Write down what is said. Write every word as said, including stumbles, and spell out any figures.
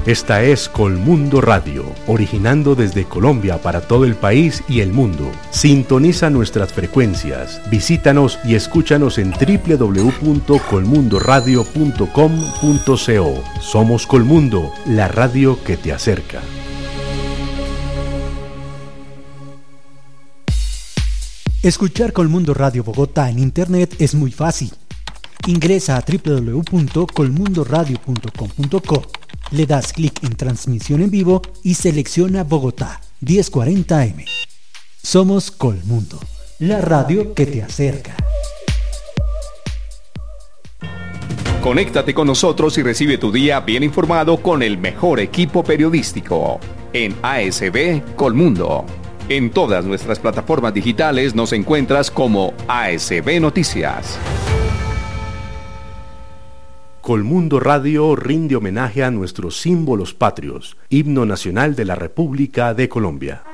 Esta es Colmundo Radio, originando desde Colombia para todo el país y el mundo. Sintoniza nuestras frecuencias, visítanos y escúchanos en doble u doble u doble u punto colmundo radio punto com punto co. Somos Colmundo, la radio que te acerca. Escuchar Colmundo Radio Bogotá en internet es muy fácil. Ingresa a doble u doble u doble u punto colmundo radio punto com punto co. Le das clic en transmisión en vivo y selecciona Bogotá diez cuarenta eme. Somos Colmundo, la radio que te acerca. Conéctate con nosotros y recibe tu día bien informado con el mejor equipo periodístico en A S B Colmundo. En todas nuestras plataformas digitales nos encuentras como A S B Noticias. Colmundo Radio rinde homenaje a nuestros símbolos patrios, himno nacional de la República de Colombia.